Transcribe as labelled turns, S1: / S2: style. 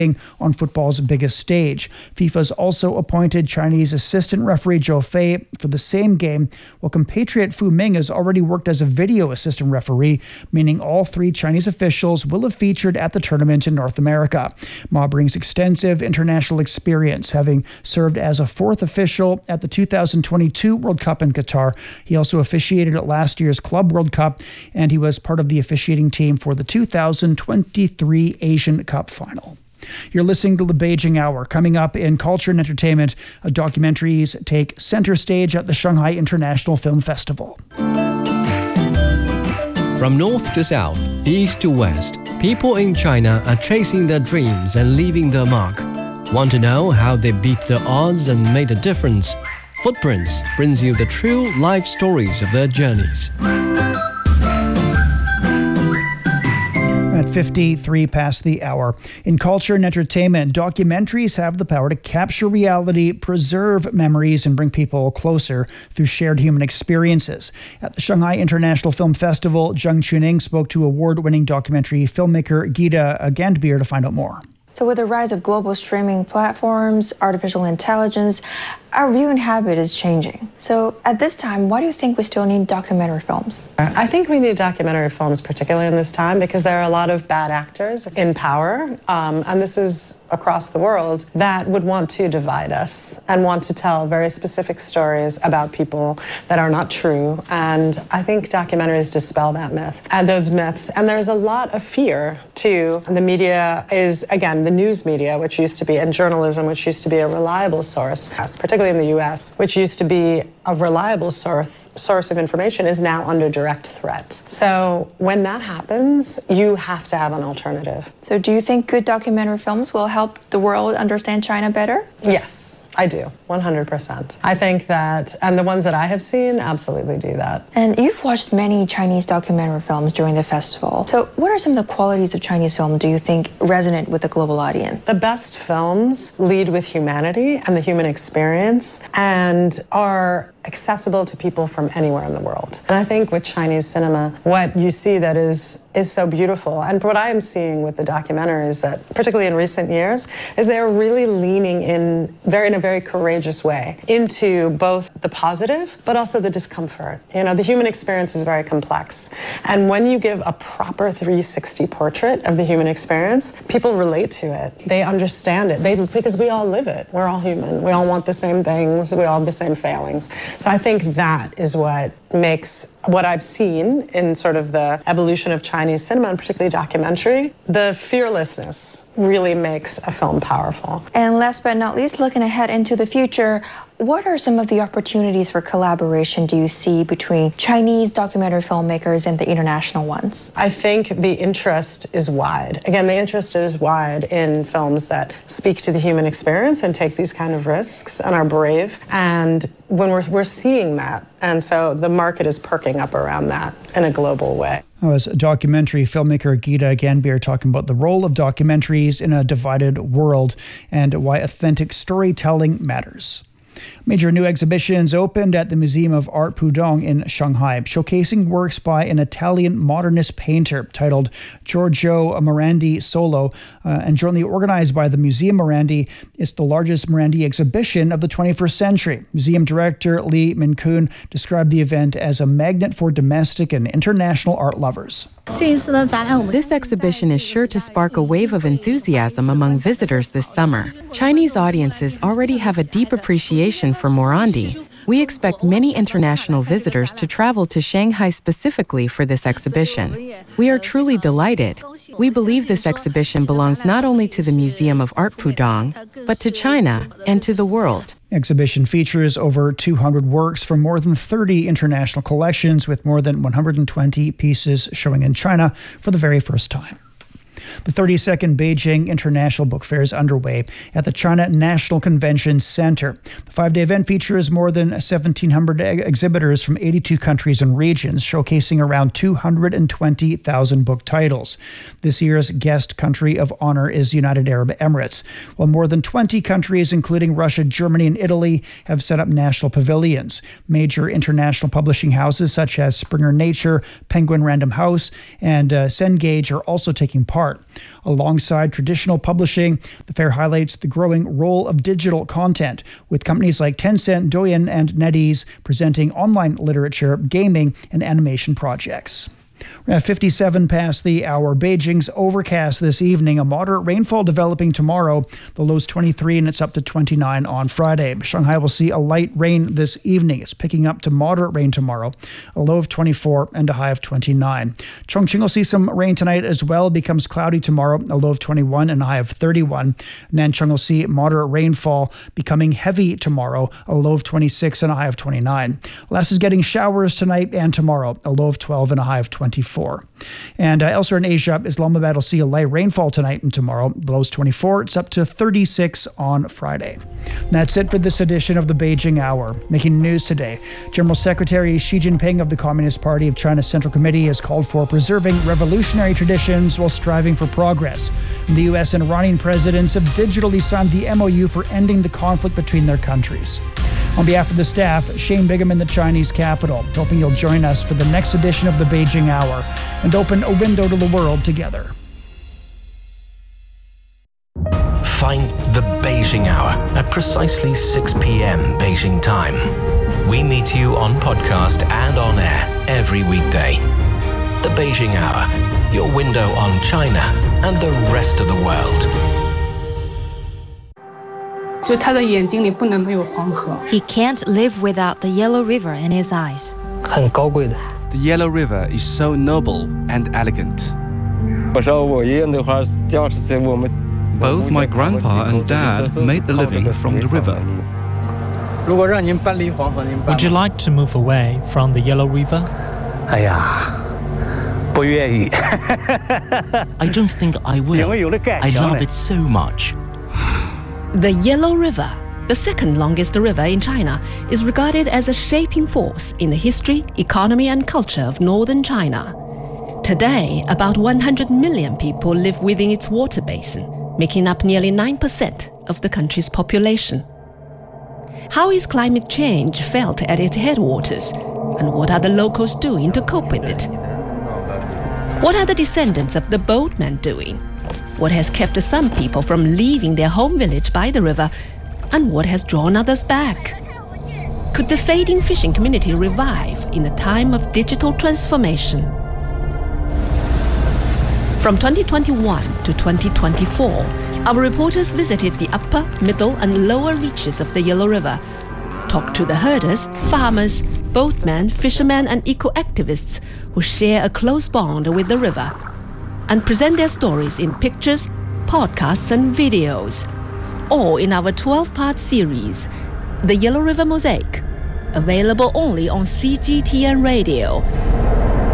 S1: on football's biggest stage. FIFA's also appointed Chinese assistant referee Zhou Fei for the same game, while compatriot Fu Ming has already worked as a video assistant referee, meaning all three Chinese officials will have featured at the tournament in North America. Ma brings extensive international experience, having served as a fourth official at the 2022 World Cup in Qatar. He also officiated at last year's Club World Cup, and he was part of the officiating team for the 2023 Asian Cup final. You're listening to the Beijing Hour. Coming up in culture and entertainment, documentaries take center stage at the Shanghai International Film Festival.
S2: From north to south, east to west, people in China are chasing their dreams and leaving their mark. Want to know how they beat the odds and made a difference? Footprints brings you the true life stories of their journeys.
S1: At 53 past the hour. In culture and entertainment, documentaries have the power to capture reality, preserve memories, and bring people closer through shared human experiences. At the Shanghai International Film Festival, Zheng Chuning spoke to award-winning documentary filmmaker Gita Gandbir to find out more.
S3: So with the rise of global streaming platforms, artificial intelligence, our viewing habit is changing. So at this time, why do you think we still need documentary films?
S4: I think we need documentary films, particularly in this time, because there are a lot of bad actors in power, and this is across the world, that would want to divide us and want to tell very specific stories about people that are not true. And I think documentaries dispel that myth and those myths. And there's a lot of fear, too. And the media is, again, the news media, which used to be, and journalism, which used to be a reliable source, particularly in the US, which used to be a reliable source of information, is now under direct threat. So when that happens, you have to have an alternative.
S3: So do you think good documentary films will help the world understand China better?
S4: Yes, I do, 100%. I think that, and the ones that I have seen absolutely do that.
S3: And you've watched many Chinese documentary films during the festival. So what are some of the qualities of Chinese film do you think resonate with the global audience?
S4: The best films lead with humanity and the human experience and are accessible to people from anywhere in the world. And I think with Chinese cinema, what you see that is so beautiful, and what I am seeing with the documentaries that, particularly in recent years, is they're really leaning in a very courageous way into both the positive, but also the discomfort. You know, the human experience is very complex. And when you give a proper 360 portrait of the human experience, people relate to it. They understand it. Because we all live it. We're all human. We all want the same things. We all have the same failings. So I think that is what makes what I've seen in sort of the evolution of Chinese cinema, and particularly documentary, the fearlessness really makes a film powerful.
S3: And last but not least, looking ahead into the future, what are some of the opportunities for collaboration do you see between Chinese documentary filmmakers and the international ones?
S4: I think the interest is wide. Again, the interest is wide in films that speak to the human experience and take these kind of risks and are brave. And when we're seeing that, and so the market is perking up around that in a global way.
S1: That was documentary filmmaker Gita Gandbir talking about the role of documentaries in a divided world and why authentic storytelling matters. Major new exhibitions opened at the Museum of Art Pudong in Shanghai, showcasing works by an Italian modernist painter titled Giorgio Morandi Solo, and jointly organized by the Museum Morandi. It's the largest Morandi exhibition of the 21st century. Museum director Li Minkun described the event as a magnet for domestic and international art lovers.
S5: This exhibition is sure to spark a wave of enthusiasm among visitors this summer. Chinese audiences already have a deep appreciation for Morandi. We expect many international visitors to travel to Shanghai specifically for this exhibition. We are truly delighted. We believe this exhibition belongs not only to the Museum of Art Pudong, but to China and to the world.
S1: Exhibition features over 200 works from more than 30 international collections, with more than 120 pieces showing in China for the very first time. The 32nd Beijing International Book Fair is underway at the China National Convention Center. The 5-day event features more than 1,700 exhibitors from 82 countries and regions, showcasing around 220,000 book titles. This year's guest country of honor is United Arab Emirates, while more than 20 countries, including Russia, Germany, and Italy, have set up national pavilions. Major international publishing houses such as Springer Nature, Penguin Random House, and Cengage are also taking part. start. Alongside traditional publishing, the fair highlights the growing role of digital content, with companies like Tencent, Douyin, and NetEase presenting online literature, gaming, and animation projects. We're at 57 past the hour. Beijing's overcast this evening. A moderate rainfall developing tomorrow. The low's 23 and it's up to 29 on Friday. Shanghai will see a light rain this evening. It's picking up to moderate rain tomorrow. A low of 24 and a high of 29. Chongqing will see some rain tonight as well. It becomes cloudy tomorrow. A low of 21 and a high of 31. Nanchang will see moderate rainfall becoming heavy tomorrow. A low of 26 and a high of 29. Laos is getting showers tonight and tomorrow. A low of 12 and a high of 24. And elsewhere in Asia, Islamabad will see a light rainfall tonight and tomorrow. The low is 24. It's up to 36 on Friday. And that's it for this edition of the Beijing Hour. Making news today, General Secretary Xi Jinping of the Communist Party of China's Central Committee has called for preserving revolutionary traditions while striving for progress. And the U.S. and Iranian presidents have digitally signed the MOU for ending the conflict between their countries. On behalf of the staff, Shane Bigham in the Chinese capital, hoping you'll join us for the next edition of the Beijing Hour and open a window to the world together.
S6: Find the Beijing Hour at precisely 6 p.m. Beijing time. We meet you on podcast and on air every weekday. The Beijing Hour, your window on China and the rest of the world.
S7: He can't live without the Yellow River in his eyes.
S8: The Yellow River is so noble and elegant.
S9: Both my grandpa and dad made a living from the river.
S10: Would you like to move away from the Yellow River?
S11: I don't think I will. I love it so much.
S12: The Yellow River, the second longest river in China, is regarded as a shaping force in the history, economy, and culture of northern China. Today, about 100 million people live within its water basin, making up nearly 9% of the country's population. How is climate change felt at its headwaters, and what are the locals doing to cope with it? What are the descendants of the boatmen doing? What has kept some people from leaving their home village by the river, and what has drawn others back? Could the fading fishing community revive in a time of digital transformation? From 2021 to 2024, our reporters visited the upper, middle, and lower reaches of the Yellow River, talked to the herders, farmers, boatmen, fishermen, and eco-activists who share a close bond with the river, and present their stories in pictures, podcasts, and videos, all in our 12-part series, The Yellow River Mosaic, available only on CGTN Radio